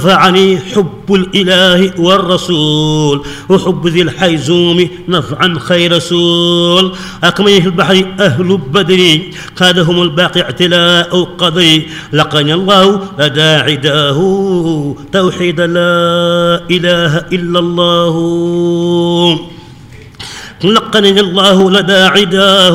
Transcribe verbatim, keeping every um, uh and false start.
نفعني حب الإله والرسول وحب ذي الحيزوم نفعا خير رسول. أكمل في البحر أهل بدر قادهم الباقي اعتلاء قضي. لقني الله لدى عداه توحيد لا إله إلا الله. لقني الله لدى عداه